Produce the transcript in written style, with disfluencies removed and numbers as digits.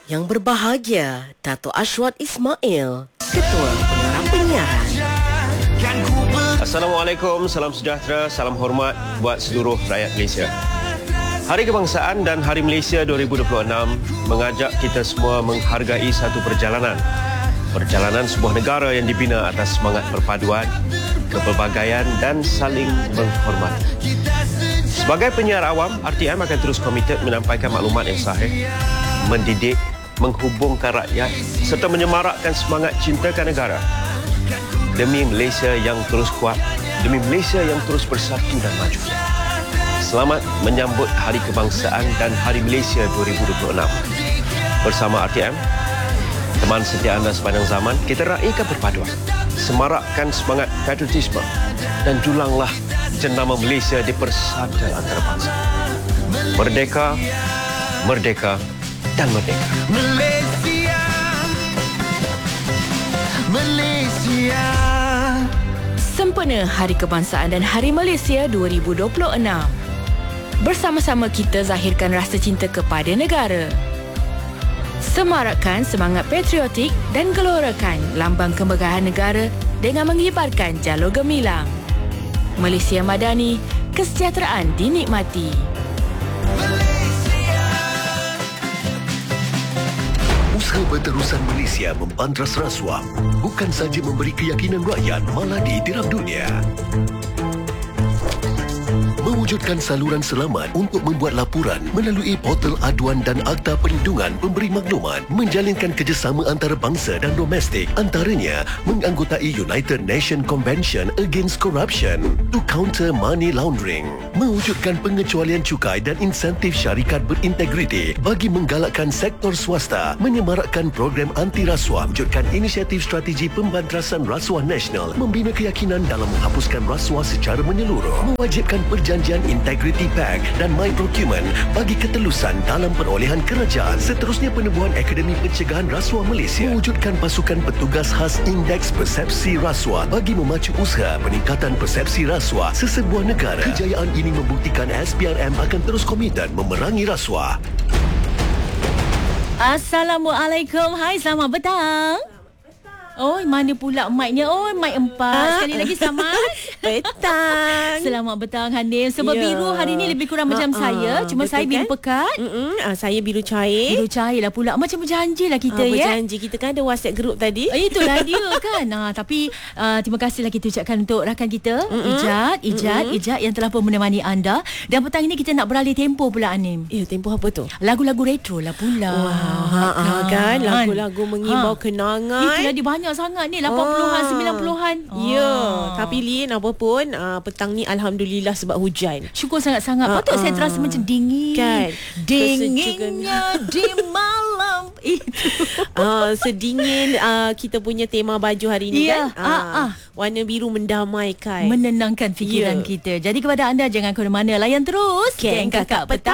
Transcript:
Yang berbahagia, Dato' Ashwat Ismail, Ketua Pengarah Penyiaran. Assalamualaikum, salam sejahtera, salam hormat buat seluruh rakyat Malaysia. Hari Kebangsaan dan Hari Malaysia 2026 mengajak kita semua menghargai satu perjalanan. Perjalanan sebuah negara yang dibina atas semangat perpaduan, kepelbagaian dan saling menghormati. Sebagai penyiar awam, RTM akan terus komited menyampaikan maklumat yang sahih, mendidik, menghubungkan rakyat serta menyemarakkan semangat cintakan negara. Demi Malaysia yang terus kuat, demi Malaysia yang terus bersatu dan maju. Selamat menyambut Hari Kebangsaan dan Hari Malaysia 2026. Bersama RTM, teman setia anda sepanjang zaman, kita raikan perpaduan, semarakkan semangat patriotisme dan julanglah jenama Malaysia di persada antarabangsa. Merdeka, merdeka dan merdeka. Malaysia, Malaysia. Sempena Hari Kebangsaan dan Hari Malaysia 2026. Bersama-sama kita zahirkan rasa cinta kepada negara. Semarakkan semangat patriotik dan gelorakan lambang kemegahan negara dengan mengibarkan jalur gemilang. Malaysia Madani, kesejahteraan dinikmati. Usaha berterusan Malaysia membantras rasuah bukan saja memberi keyakinan rakyat, malah ditiram dunia. Mewujudkan saluran selamat untuk membuat laporan melalui portal aduan dan akta perlindungan pemberi maklumat, menjalinkan kerjasama antarabangsa dan domestik, antaranya menganggotai United Nations Convention Against Corruption to counter money laundering, mewujudkan pengecualian cukai dan insentif syarikat berintegriti bagi menggalakkan sektor swasta, menyemarakkan program anti rasuah, wujudkan inisiatif strategi pembantrasan rasuah nasional, membina keyakinan dalam menghapuskan rasuah secara menyeluruh, mewajibkan perjanjian Integrity Pact dan My Procurement bagi ketelusan dalam perolehan kerajaan. Seterusnya, penubuhan Akademi Pencegahan Rasuah Malaysia, mewujudkan pasukan petugas khas Indeks Persepsi Rasuah bagi memacu usaha peningkatan persepsi rasuah sesebuah negara. Kejayaan ini membuktikan SPRM akan terus komited memerangi rasuah. Assalamualaikum. Hai, selamat petang. Oh, mana pula mic-nya? Oh, mic 4. Sekali lagi selamat Petang. Selamat petang, Hanim. Sebab Ya. biru hari ni lebih kurang macam saya. Cuma betul saya biru kan? pekat. Saya biru cair. Biru cair lah pula. Macam berjanji lah kita, ya. Berjanji. Kita kan ada WhatsApp group tadi. Itulah dia kan. Tapi terima kasihlah kita ucapkan untuk rakan kita, Ijat yang telah pun menemani anda. Dan petang ini kita nak beralih tempo pula, Anim. Tempoh apa tu? Lagu-lagu retro lah pula. Wah, kan lagu-lagu mengimbau kenangan. Itulah dia banyak sangat ni, 80-an, 90-an. Ya, tapi Lin, apa pun petang ni alhamdulillah sebab hujan. Syukur sangat-sangat. Patut saya terasa macam dingin. Kan? Dinginnya di malam itu. Sedingin kita punya tema baju hari ni, Ya, kan. Warna biru mendamaikan, Menenangkan fikiran kita. Jadi kepada anda, jangan ke mana-mana, layan terus Geng Kakak Petang.